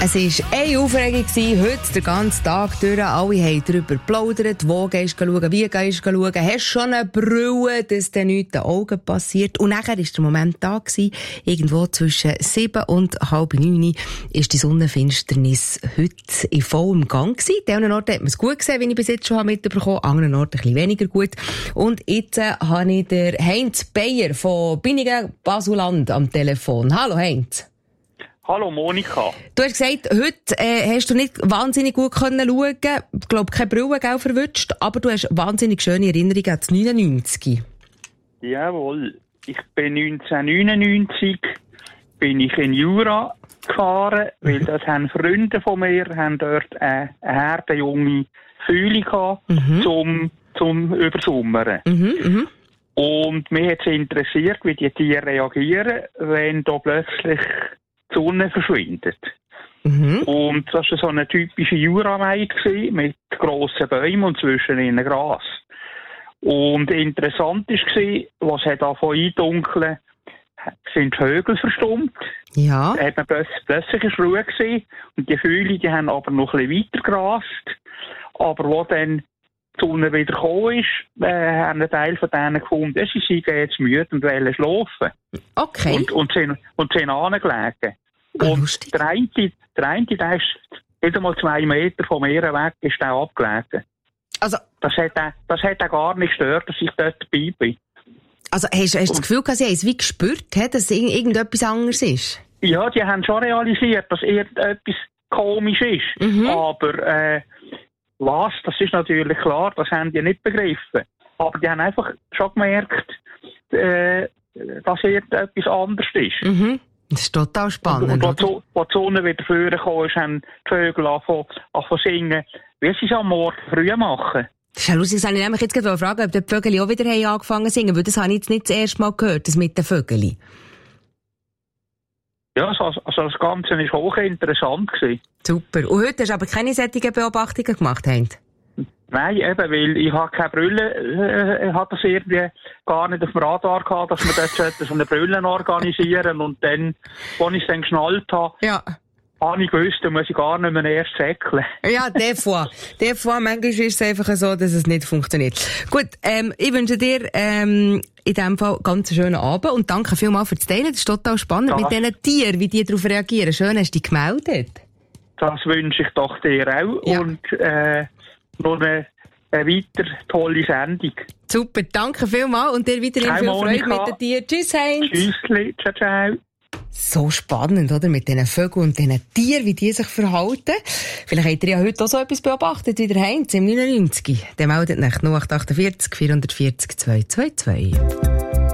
Es war eine Aufregung heute den ganzen Tag durch. Alle haben darüber geplaudert. Wo gehst du schauen, wie gehst du schauen? Hast du schon eine Brille, dass dir nichts den Augen passiert? Und nachher war der Moment da gewesen, irgendwo zwischen 7 und 8:30 ist die Sonnenfinsternis heute in vollem Gang gewesen. An anderen Orten hat man es gut gesehen, wie ich bis jetzt schon mitbekommen habe. An anderen Orten ein bisschen weniger gut. Und jetzt habe ich den Heinz Beyer von Binningen Basuland am Telefon. Hallo Heinz. Hallo Monika. Du hast gesagt, heute hast du nicht wahnsinnig gut schauen können. Ich glaube, keine Brille verwünscht, aber du hast wahnsinnig schöne Erinnerungen an das 99. Jawohl. Ich bin 1999 bin ich in Jura gefahren, weil das haben Freunde von mir haben dort eine herdenjunge Fühle gehabt, zum Übersommern. Und mich hat es interessiert, wie die Tiere reagieren, wenn da plötzlich die Sonne verschwindet. Und das war so eine typische Juraweide mit grossen Bäumen und zwischen ihnen Gras. Und interessant war, was hat davon eindunkeln, sind Vögel verstummt. Ja. Da hat man plötzlich eine Ruhe gesehen. Und die Vögel, die haben aber noch ein bisschen weiter gerast. Aber wo dann die Sonne wieder gekommen ist, haben ein Teil von denen gefunden, sie seien jetzt müde und wollen schlafen. Okay. Und sind angelegen. Und der eine, der ist nicht einmal 2 Meter vom Meer weg, ist auch abgelegen. Also, das hat er gar nicht gestört, dass ich dort dabei bin. Also, hast du das Gefühl, dass sie es wie gespürt hat, dass irgendetwas anderes ist? Ja, die haben schon realisiert, dass irgendetwas komisch ist. Aber, was? Das ist natürlich klar, das haben die nicht begriffen. Aber die haben einfach schon gemerkt, dass irgendetwas anders ist. Das ist total spannend. Und wo die Sonne wieder vorkam, haben die Vögel angefangen zu singen, wie sie es am Morgen früh machen. Das ist ja lustig, ich nämlich jetzt gerade fragen, ob die Vögel auch wieder angefangen zu singen, weil das habe ich jetzt nicht das erste Mal gehört, das mit den Vögeln. Ja, also das Ganze war hochinteressant. Super. Und heute hast du aber keine solchen Beobachtungen gemacht, Heinz? Nein, eben, weil ich habe keine Brille, hat das irgendwie gar nicht auf dem Radar gehabt, dass wir dort so eine Brille organisieren und dann, als ich es dann geschnallt habe, habe ich gewusst, da muss ich gar nicht mehr erst säckeln. Ja, der Fall. Manchmal ist es einfach so, dass es nicht funktioniert. Gut, ich wünsche dir in diesem Fall ganz einen schönen Abend und danke vielmals fürs Teilen. Das ist total spannend mit diesen Tieren, wie die darauf reagieren. Schön, hast du dich gemeldet. Das wünsche ich doch dir auch. Ja. Und noch eine weiter tolle Sendung. Super, danke vielmals und dir weiterhin viel Freude mit den Tieren. Tschüss, Heinz. Tschüssli, ciao, ciao. So spannend, oder? Mit diesen Vögeln und diesen Tieren, wie die sich verhalten. Vielleicht habt ihr ja heute auch so etwas beobachtet wie der Heinz im 99. Der meldet nach 0848 440 222.